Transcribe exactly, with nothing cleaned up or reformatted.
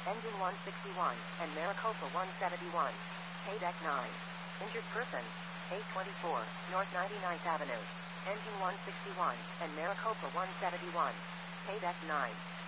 Engine one sixty-one, and Maricopa one seventy-one. Paydeck nine. Injured person. eight twenty-four, North ninety-ninth Avenue. Engine one sixty-one, and Maricopa one seventy-one. Paydeck nine.